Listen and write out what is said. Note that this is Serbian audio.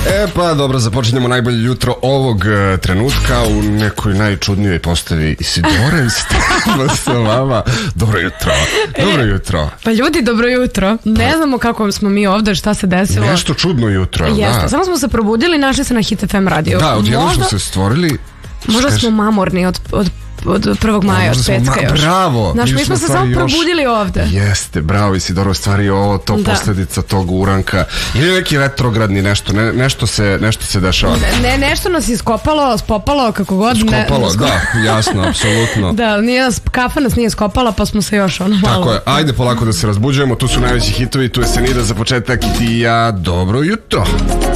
Pa dobro, započinjemo najbolje jutro ovog trenutka u nekoj najčudnijoj postavi. Isidora i stavno sa vama. Dobro jutro. Dobro jutro. Pa ljudi, dobro jutro. Ne znamo kako smo mi ovde, šta se desilo. Nešto čudno jutro. Jeste, da. samo smo se probudili i našli se na Hit FM radio. Da, odjednom smo se stvorili. Možda smo mamorni od 1. maja, od petka još. Bravo. Znaš, mi smo se samo probudili ovde. Jeste, bravo Isidoro, stvari ovo, to posljedica tog uranka. Ili neki retrogradni nešto, nešto se dešava. Nešto nas iskopalo, spopalo, kako god. Skopalo, da, jasno, apsolutno. Da, kafa nas nije skopala, pa smo se još malo... Tako je, ajde polako da se razbuđujemo, tu su najveći hitovi, tu je Senida za početak i Tija, dobro jutro.